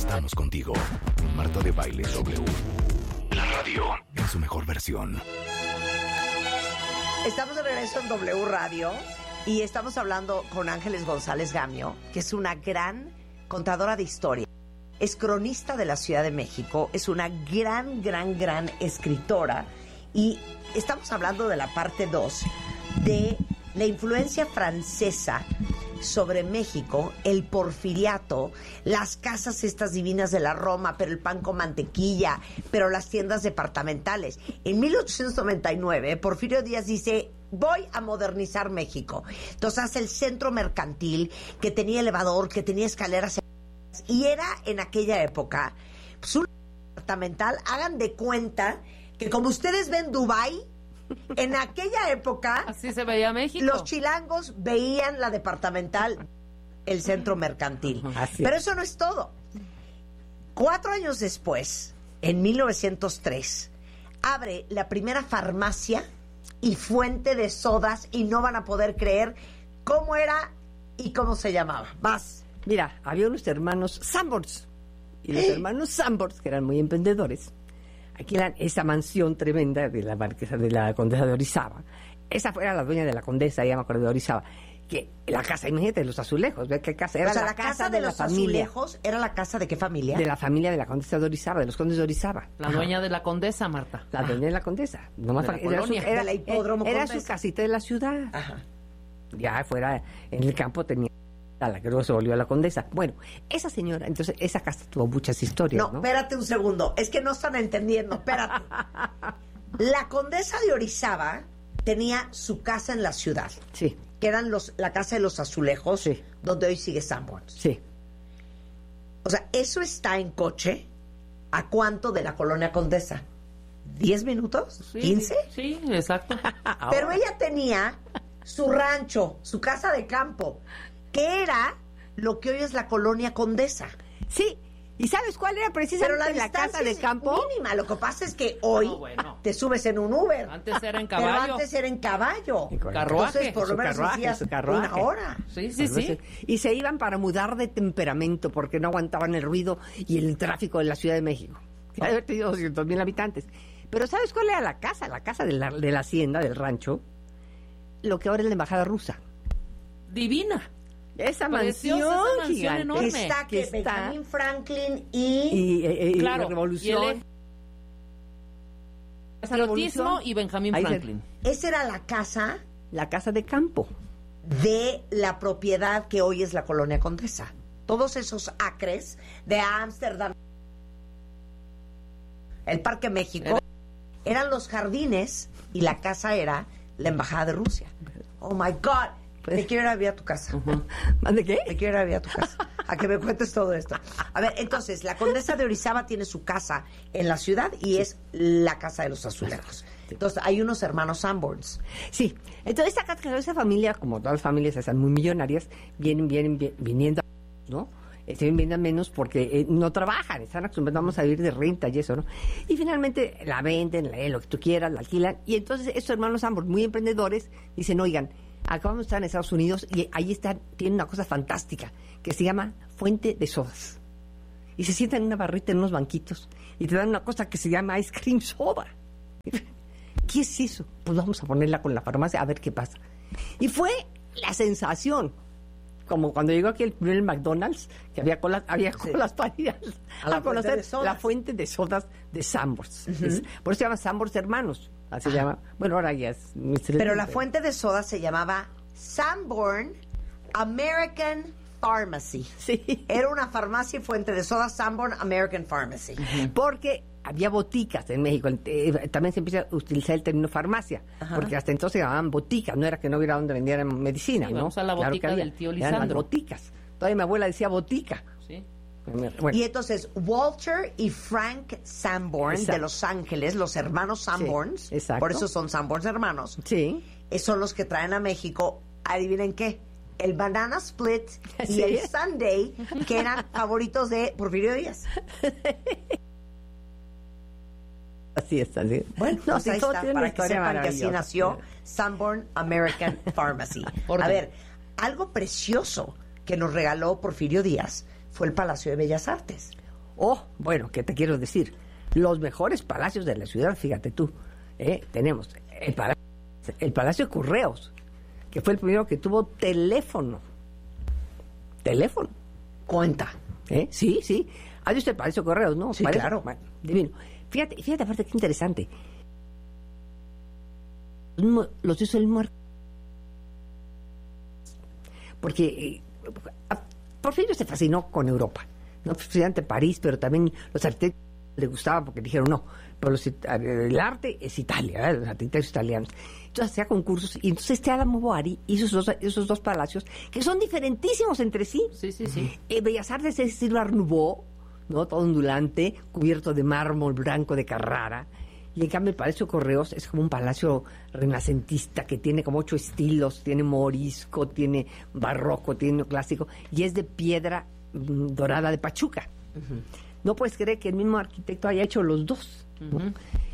estamos contigo. Marta de Baile W. La radio en su mejor versión. Estamos de regreso en W Radio y estamos hablando con Ángeles González Gamio, que es una gran contadora de historia. Es cronista de la Ciudad de México, es una gran escritora y estamos hablando de la parte 2 de la influencia francesa sobre México, el porfiriato, las casas estas divinas de la Roma, pero el pan con mantequilla, pero las tiendas departamentales. En 1899, Porfirio Díaz dice: voy a modernizar México. Entonces hace el centro mercantil, que tenía elevador, que tenía escaleras, y era en aquella época pues, un departamental. Hagan de cuenta que como ustedes ven Dubái, en aquella época así se veía México. Los chilangos veían la departamental, el centro mercantil. Pero eso no es todo. 4 años después, en 1903, abre la primera farmacia y fuente de sodas, y no van a poder creer cómo era y cómo se llamaba. Vas. Mira, había unos hermanos Sanborns, y los hermanos Sanborns, que eran muy emprendedores, alquilan esa mansión tremenda de la marquesa, de la condesa de Orizaba. Esa era la dueña de la condesa, ya me acuerdo, de Orizaba. Que la casa, imagínate, de los azulejos, ¿ves qué casa? Era, o sea, la casa de los familia. Azulejos era la casa de qué familia? De la familia de la condesa de Orizaba, de los condes de Orizaba. La dueña de la condesa, Marta. La dueña de la condesa. Nomás de la colonia. De la hipódromo era condesa. su casita de la ciudad. Ajá. Ya fuera, en el campo tenía a la que luego se volvió a la condesa. Bueno, esa señora, entonces, esa casa tuvo muchas historias, ¿no? Espérate un segundo. Es que no están entendiendo. Espérate. La condesa de Orizaba tenía su casa en la ciudad. Sí. Que eran la casa de los Azulejos, sí, donde hoy sigue Sanborns. Sí. O sea, eso está en coche. ¿A cuánto de la colonia Condesa? ¿10 minutos? Sí, ¿15? Sí, exacto. Pero ella tenía su rancho, su casa de campo, que era lo que hoy es la colonia Condesa. Sí. ¿Y sabes cuál era precisamente Pero la casa de campo? Mínima. Lo que pasa es que hoy te subes en un Uber. Antes era en caballo. Pero antes era en caballo. Carruaje. Entonces, por lo menos hacías una hora. Sí, sí, sí. Y se iban para mudar de temperamento porque no aguantaban el ruido y el tráfico de la Ciudad de México. Que había tenido 200,000 habitantes. Pero ¿sabes cuál era la casa? La casa de la hacienda, del rancho. Lo que ahora es la embajada rusa. Divina. Esa mansión gigante enorme. Está que Benjamin Franklin y claro, la Revolución. Patriotismo y Benjamin Franklin. Esa era la casa de campo de la propiedad que hoy es la colonia Condesa. Todos esos acres de Ámsterdam, el Parque México, eran los jardines y la casa era la embajada de Rusia. Oh my God. Me quiero ir a vivir a tu casa. ¿De qué? Me quiero ir a vivir a tu casa. A que me cuentes todo esto. A ver, entonces, la condesa de Orizaba tiene su casa en la ciudad y es la casa de los Azulejos. Entonces, hay unos hermanos Sanborns. Sí. Entonces, esa familia, como todas las familias están muy millonarias, vienen viniendo, ¿no? Vienen menos porque no trabajan, están acostumbrados a vivir de renta y eso, ¿no? Y finalmente la venden, lo que tú quieras, la alquilan. Y entonces, estos hermanos Sanborns, muy emprendedores, dicen, oigan, acabamos de estar en Estados Unidos y ahí tienen una cosa fantástica que se llama fuente de sodas. Y se sientan en una barrita, en unos banquitos, y te dan una cosa que se llama ice cream soda. ¿Qué es eso? Pues vamos a ponerla con la farmacia a ver qué pasa. Y fue la sensación. Como cuando llegó aquí el primer McDonald's, que había colas para ir a conocer la fuente de sodas de Sanborns. Por eso se llama Sanborns Hermanos. Así se llama. Bueno, ahora ya es... Pero la fuente de soda se llamaba Sanborn American Pharmacy. Sí. Era una farmacia y fuente de soda Sanborn American Pharmacy. Porque había boticas en México. También se empieza a utilizar el término farmacia. Porque hasta entonces se llamaban boticas. No era que no hubiera donde vendieran medicina, sí, ¿no? Vamos a la botica del tío Lisandro. Eran boticas. Todavía mi abuela decía botica. Sí. Bueno. Y entonces Walter y Frank Sanborn de Los Ángeles, los hermanos Sanborns, por eso son Sanborns hermanos, son los que traen a México, adivinen qué, el Banana Split y el Sundae, que eran favoritos de Porfirio Díaz. Así está, sí. Bueno, pues ahí está, para que sepan que así nació Sanborn American Pharmacy. A ver, algo precioso que nos regaló Porfirio Díaz fue el Palacio de Bellas Artes. Bueno, ¿qué te quiero decir? Los mejores palacios de la ciudad, fíjate tú. Tenemos el Palacio de Correos, que fue el primero que tuvo teléfono. Teléfono. Cuenta. Sí. ¿Has visto el Palacio de Correos, no? Sí, claro. Bueno, divino. Fíjate, aparte, qué interesante. Los hizo el muerto. Porque Porfirio se fascinó con Europa. No precisamente París, pero también los arquitectos le gustaba porque dijeron no, pero el arte es Italia, los arquitectos italianos. Entonces hacía concursos y entonces Álamo Boari hizo esos dos palacios que son diferentísimos entre sí. Sí. Bellas Artes es estilo Art Nouveau, ¿no? Todo ondulante, cubierto de mármol blanco de Carrara. Y en cambio el Palacio de Correos es como un palacio renacentista que tiene como 8 estilos, tiene morisco, tiene barroco, tiene neoclásico, y es de piedra dorada de Pachuca. Uh-huh. No puedes creer que el mismo arquitecto haya hecho los dos, ¿no? Uh-huh.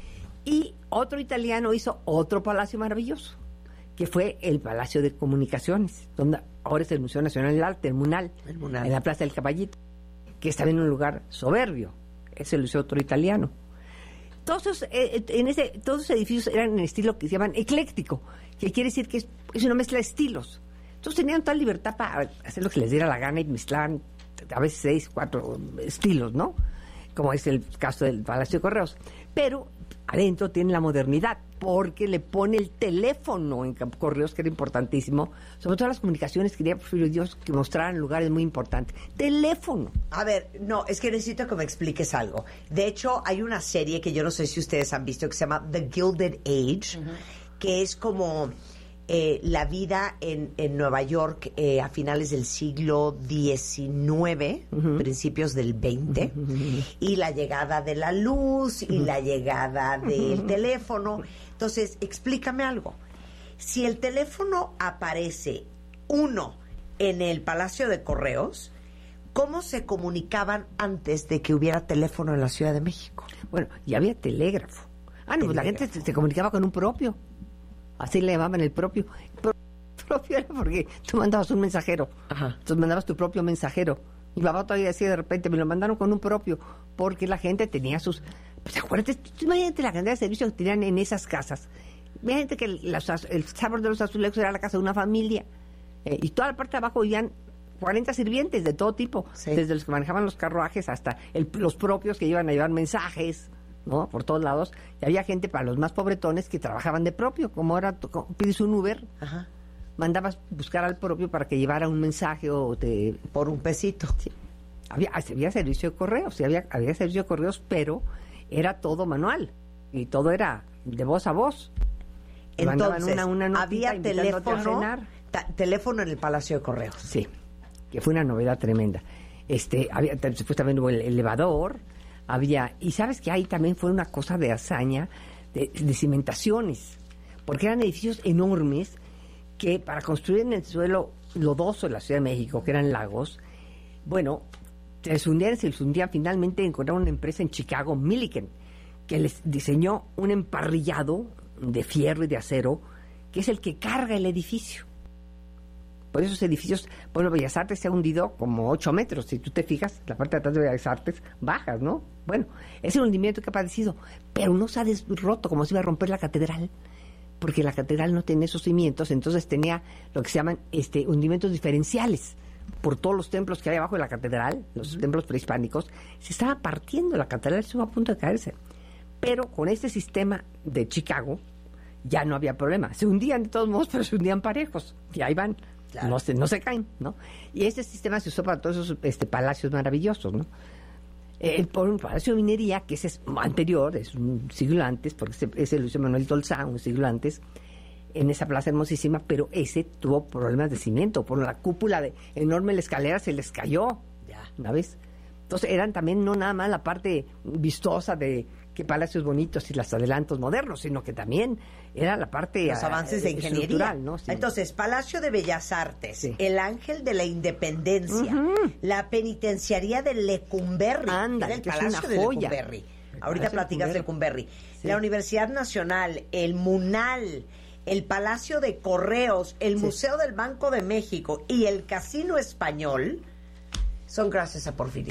Y otro italiano hizo otro palacio maravilloso, que fue el Palacio de Comunicaciones, donde ahora es el Museo Nacional del Arte, el Munal, en la Plaza del Caballito, que es también un lugar soberbio. Ese lo hizo otro italiano. Todos esos edificios eran en estilo que se llaman ecléctico, que quiere decir que es una mezcla de estilos. Entonces tenían tal libertad para hacer lo que les diera la gana y mezclaban a veces 6, 4 estilos, ¿no? Como es el caso del Palacio de Correos. Pero adentro tiene la modernidad, porque le pone el teléfono en Correos, que era importantísimo. Sobre todo las comunicaciones, quería, por Dios, que mostraran lugares muy importantes. Teléfono. A ver, no, es que necesito que me expliques algo. De hecho, hay una serie que yo no sé si ustedes han visto, que se llama The Gilded Age, que es como la vida en Nueva York a finales del siglo XIX, principios del XX, y la llegada de la luz y la llegada del teléfono. Entonces, explícame algo. Si el teléfono aparece, uno, en el Palacio de Correos, ¿cómo se comunicaban antes de que hubiera teléfono en la Ciudad de México? Bueno, ya había telégrafo. Pues la gente se comunicaba con un propio. Así le llamaban el propio. Propio era porque tú mandabas un mensajero. Ajá. Entonces mandabas tu propio mensajero. Mi papá todavía decía de repente, me lo mandaron con un propio, porque la gente tenía sus... Pues acuérdate, imagínate la cantidad de servicios que tenían en esas casas. Imagínate que el sabor de los azulejos era la casa de una familia. Y toda la parte de abajo vivían 40 sirvientes de todo tipo. Sí. Desde los que manejaban los carruajes hasta los propios que iban a llevar mensajes, ¿no? Por todos lados. Y había gente para los más pobretones que trabajaban de propio, como ahora pides un Uber. Ajá. Mandabas buscar al propio para que llevara un mensaje o por un pesito. Sí. Había servicio de correos, sí, había servicio de correos, pero era todo manual y todo era de voz a voz. Entonces, había teléfono en el Palacio de Correos. Sí, que fue una novedad tremenda. Después también hubo el elevador, y sabes que ahí también fue una cosa de hazaña de cimentaciones, porque eran edificios enormes que para construir en el suelo lodoso de la Ciudad de México, que eran lagos, bueno, se les hundían, finalmente encontraron una empresa en Chicago, Milliken, que les diseñó un emparrillado de fierro y de acero, que es el que carga el edificio. Por esos edificios, bueno, Bellas Artes se ha hundido como 8 metros, si tú te fijas, la parte de atrás de Bellas Artes bajas, ¿no? Bueno, es el hundimiento que ha padecido, pero no se ha roto como se iba a romper la catedral, porque la catedral no tenía esos cimientos, entonces tenía lo que se llaman hundimientos diferenciales. Por todos los templos que hay abajo de la catedral, los templos prehispánicos, se estaba partiendo la catedral, estuvo a punto de caerse. Pero con este sistema de Chicago ya no había problema. Se hundían de todos modos, pero se hundían parejos. Y ahí van. Claro. No se caen, ¿no? Y este sistema se usó para todos esos palacios maravillosos, ¿no? Por un palacio de minería, que ese es anterior, es un siglo antes, porque ese lo hizo Manuel Tolsá, un siglo antes, en esa plaza hermosísima, pero ese tuvo problemas de cimiento, por la cúpula enorme, la escalera se les cayó, ¿una vez? Entonces eran también no nada más la parte vistosa de qué palacios bonitos y los adelantos modernos, sino que también era la parte los avances de ingeniería, ¿no? Sí. Entonces, Palacio de Bellas Artes, sí. El Ángel de la Independencia, la penitenciaría de Lecumberri, el Palacio de Lecumberri. Ahorita platicas de Lecumberri. Sí. La Universidad Nacional, el Munal, el Palacio de Correos, el Museo del Banco de México y el Casino Español son gracias a Porfirio Díaz.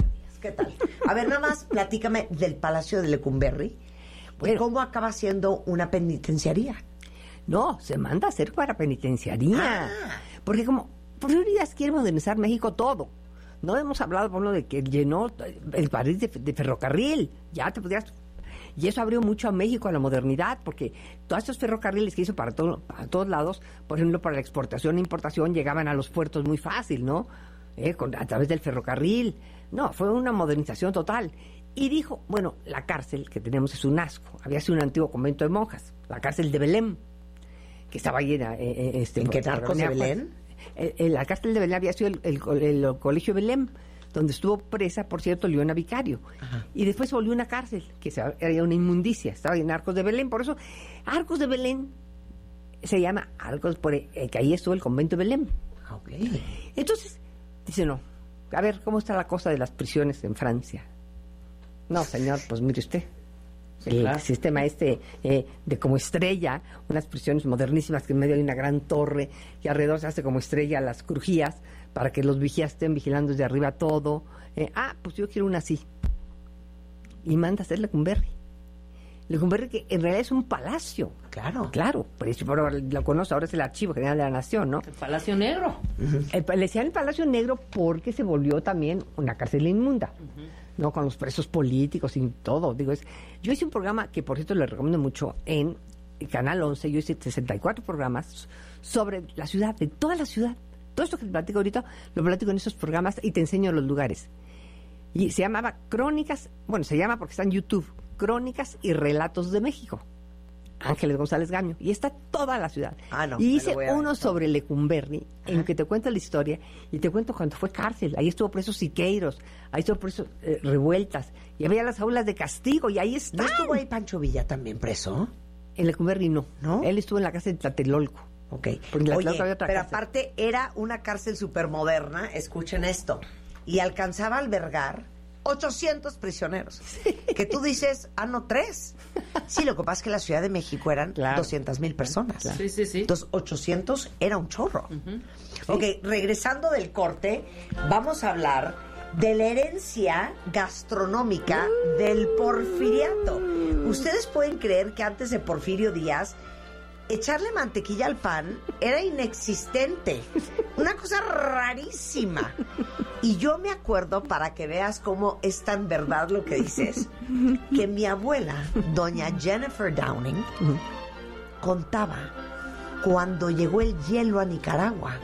¿qué tal? A ver, nada más platícame del Palacio de Lecumberri. Bueno, ¿cómo acaba siendo una penitenciaría? No, se manda a hacer para penitenciaría. Porque como prioridades quiere modernizar México todo. No hemos hablado, por lo de que llenó el París de ferrocarril. Ya te podrías... Y eso abrió mucho a México a la modernidad, porque todos estos ferrocarriles que hizo para todos lados, por ejemplo, para la exportación e importación, llegaban a los puertos muy fácil, ¿no? A través del ferrocarril. No, fue una modernización total. Y dijo, bueno, la cárcel que tenemos es un asco. Había sido un antiguo convento de monjas, la cárcel de Belén, que estaba llena... ¿En qué Narcos de Belén? La cárcel de Belén había sido el colegio Belén, donde estuvo presa, por cierto, Leona Vicario. Ajá. Y después se volvió una cárcel, que era una inmundicia, estaba en Arcos de Belén. Por eso, Arcos de Belén se llama Arcos, que ahí estuvo el convento de Belén. Okay. Entonces, dice, no, a ver, ¿cómo está la cosa de las prisiones en Francia? No, señor, pues mire usted. El sistema de como estrella, unas prisiones modernísimas que en medio hay una gran torre y alrededor se hace como estrella las crujías para que los vigías estén vigilando desde arriba todo. Pues yo quiero una así. Y manda a hacer Lecumberri. Lecumberri, que en realidad es un palacio. Claro. Claro, por eso lo conoce, ahora es el Archivo General de la Nación, ¿no? El Palacio Negro. Le decían el Palacio Negro porque se volvió también una cárcel inmunda. No, con los presos políticos y todo. Yo hice un programa que, por cierto, le recomiendo mucho en Canal 11. Yo hice 64 programas sobre la ciudad, de toda la ciudad. Todo esto que te platico ahorita, lo platico en esos programas y te enseño los lugares. Y se llamaba Crónicas, se llama porque está en YouTube, Crónicas y Relatos de México. Ángeles González Gamio. Y está toda la ciudad. Y hice uno sobre Lecumberri, en que te cuento la historia y te cuento cuando fue cárcel. Ahí estuvo preso Siqueiros, ahí estuvo preso Revueltas, y había las aulas de castigo, y ahí está. ¿No estuvo ahí Pancho Villa también preso? En Lecumberri no. Él estuvo en la cárcel de Tlatelolco. Ok. Oye, pero aparte era una cárcel súper moderna, escuchen esto, y alcanzaba a albergar 800 prisioneros. Sí. Que tú dices, no 3. Sí, lo que pasa es que la Ciudad de México eran 200,000 personas. Claro. Sí. Entonces, 800 era un chorro. Sí. Ok, regresando del corte, vamos a hablar de la herencia gastronómica del porfiriato. Ustedes pueden creer que antes de Porfirio Díaz, echarle mantequilla al pan era inexistente. Una cosa rarísima. Y yo me acuerdo, para que veas cómo es tan verdad lo que dices, que mi abuela, doña Jennifer Downing, contaba cuando llegó el hielo a Nicaragua.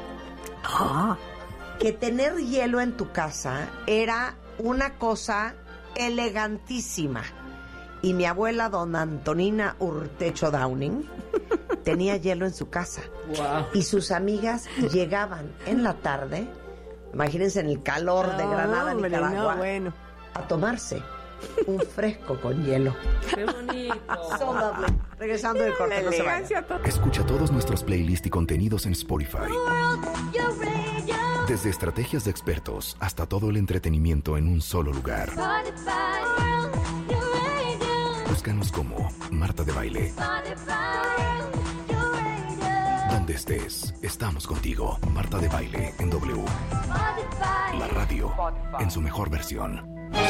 Que tener hielo en tu casa era una cosa elegantísima. Y mi abuela, dona Antonina Urtecho Downing, tenía hielo en su casa. Wow. Y sus amigas llegaban en la tarde, imagínense en el calor de Granada, Nicaragua, a tomarse un fresco con hielo. ¡Qué bonito! So lovely. Regresando del corte, no se vaya. Escucha todos nuestros playlists y contenidos en Spotify. Desde estrategias de expertos hasta todo el entretenimiento en un solo lugar. Búscanos como Marta de Baile. Donde estés, estamos contigo. Marta de Baile en W. La radio en su mejor versión.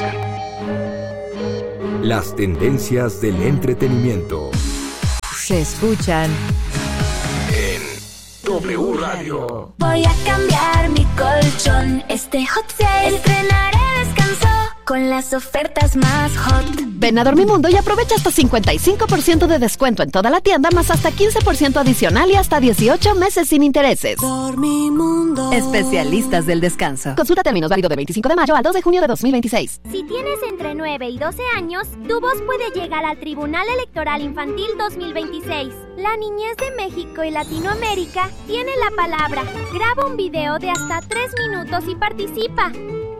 Las tendencias del entretenimiento se escuchan en W Radio. Voy a cambiar mi colchón. Este hot sale estrenaré descanso con las ofertas más hot. Ven a Dormimundo y aprovecha hasta 55% de descuento en toda la tienda, más hasta 15% adicional y hasta 18 meses sin intereses. Dormimundo. Especialistas del descanso. Consulta términos, válido de 25 de mayo al 2 de junio de 2026. Si tienes entre 9 y 12 años, tu voz puede llegar al Tribunal Electoral Infantil 2026. La niñez de México y Latinoamérica tiene la palabra. Graba un video de hasta 3 minutos y participa.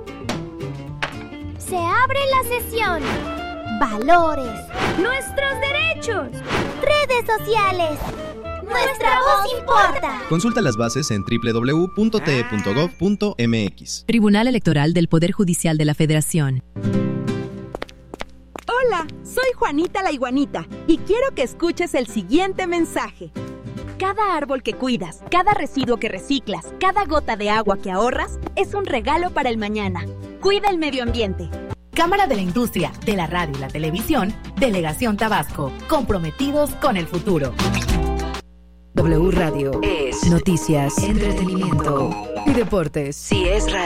Se abre la sesión. Valores. Nuestros derechos. Redes sociales. Nuestra voz importa. Consulta las bases en www.te.gov.mx. Tribunal Electoral del Poder Judicial de la Federación. Hola, soy Juanita la Iguanita y quiero que escuches el siguiente mensaje. Cada árbol que cuidas, cada residuo que reciclas, cada gota de agua que ahorras, es un regalo para el mañana. cuida el medio ambiente. Cámara de la Industria, de la Radio y la Televisión, Delegación Tabasco, comprometidos con el futuro. W Radio es noticias, entretenimiento y deportes. Si es radio.